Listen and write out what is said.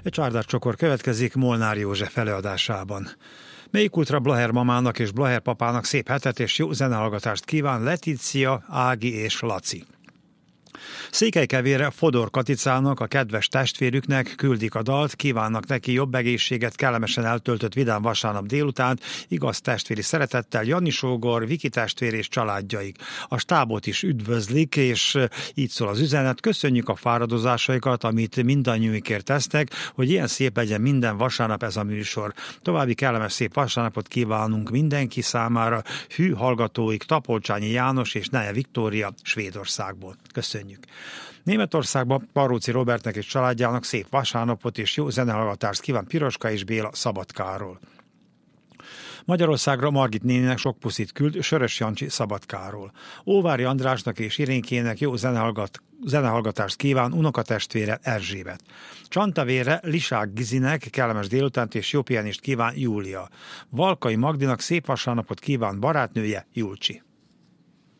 Egy csárdás csokor következik Molnár József előadásában. Mélykultra Blaher mamának és Blaher papának szép hetet és jó zenehallgatást kíván Letícia, Ági és Laci. Székelykevére Fodor Katicának, a kedves testvérüknek küldik a dalt, kívánnak neki jobb egészséget, kellemesen eltöltött vidám vasárnap délután, igaz testvéri szeretettel Jani sógor, Viki testvér és családjaik. A stábot is üdvözlik, és így szól az üzenet: köszönjük a fáradozásaikat, amit mindannyiunkért tesznek, hogy ilyen szép legyen minden vasárnap ez a műsor. További kellemes szép vasárnapot kívánunk mindenki számára, hű hallgatóik Tapolcsányi János és Neje Viktória Svédországból. Köszönjük. Németországban Paróci Robertnek és családjának szép vasárnapot és jó zenehallgatást kíván Piroska és Béla Szabadkáról. Magyarországra Margit néninek sok puszit küld Sörös Jancsi Szabadkáról. Óvári Andrásnak és Irénkének jó zenehallgatást kíván unokatestvére Erzsébet. Csantavére Lisák Gizinek kellemes délutánt és jó pihenést kíván Júlia. Valkai Magdinak szép vasárnapot kíván barátnője Julcsi.